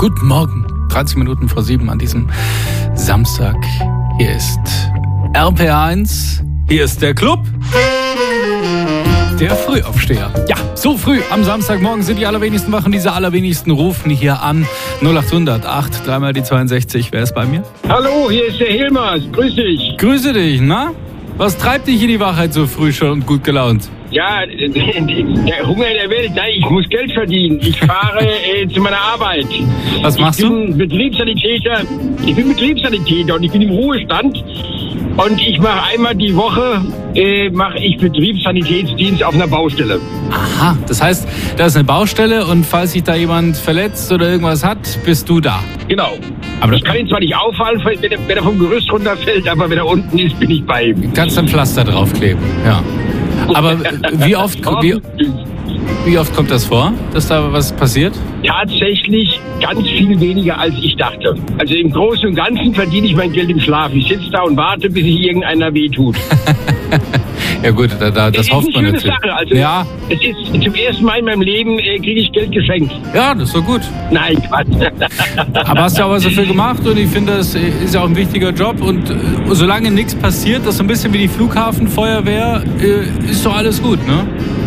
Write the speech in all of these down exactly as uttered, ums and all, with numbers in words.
Guten Morgen, dreißig Minuten vor sieben an diesem Samstag. Hier ist R P R eins, hier ist der Club der Frühaufsteher. Ja, so früh am Samstagmorgen sind die allerwenigsten wach und diese allerwenigsten rufen hier an. null acht hundert acht, dreimal die zweiundsechzig. Wer ist bei mir? Hallo, hier ist der Hilmar. Grüß dich. Grüße dich, na? Was treibt dich in die Wachheit so früh schon und gut gelaunt? Ja, der Hunger in der Welt. Nein, ich muss Geld verdienen. Ich fahre äh, zu meiner Arbeit. Was machst ich du? bin Betriebssanitäter. Ich bin Betriebssanitäter und ich bin im Ruhestand. Und ich mache einmal die Woche äh, mache ich Betriebssanitätsdienst auf einer Baustelle. Aha, das heißt, da ist eine Baustelle und falls sich da jemand verletzt oder irgendwas hat, bist du da. Genau. Aber ich kann ihn zwar nicht auffallen, wenn er, wenn er vom Gerüst runterfällt, aber wenn er unten ist, bin ich bei ihm. Kannst ein Pflaster draufkleben, ja. Aber wie oft, wie, wie oft kommt das vor, dass da was passiert? Tatsächlich ganz viel weniger, als ich dachte. Also im Großen und Ganzen verdiene ich mein Geld im Schlaf. Ich sitze da und warte, bis sich irgendeiner wehtut. Ja gut, da, da, das es hofft ist man eine natürlich. schöne Sache. Also ja. Es ist zum ersten Mal in meinem Leben äh, kriege ich Geld geschenkt. Ja, das ist so gut. Nein, Quatsch. Aber hast du auch was dafür gemacht und ich finde, das ist ja auch ein wichtiger Job und äh, solange nichts passiert, das ist so ein bisschen wie die Flughafenfeuerwehr, äh, ist doch alles gut, ne?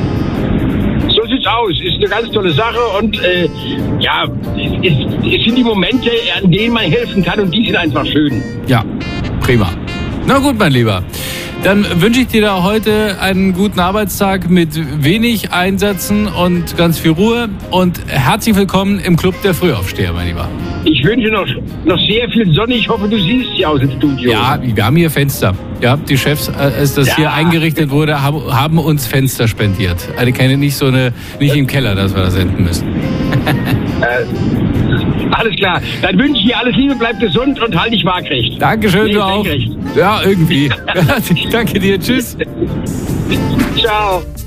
So sieht's aus. Ist eine ganz tolle Sache und äh, ja, es, es sind die Momente, an denen man helfen kann und die sind einfach schön. Ja, prima. Na gut, mein Lieber. Dann wünsche ich dir da heute einen guten Arbeitstag mit wenig Einsätzen und ganz viel Ruhe. Und herzlich willkommen im Club der Frühaufsteher, mein Lieber. Ich wünsche noch, noch sehr viel Sonne. Ich hoffe, du siehst sie aus dem Studio. Ja, wir haben hier Fenster. Ja, die Chefs, als das Ja. hier eingerichtet wurde, haben, haben uns Fenster spendiert. Also keine, nicht so eine, nicht im Keller, dass wir das senden müssen. Äh, alles klar. Dann wünsche ich dir alles Liebe, bleib gesund und halt dich waagrecht. Dankeschön, Nee, du auch. senkrecht. Ja, irgendwie. Ich danke dir. Tschüss. Ciao.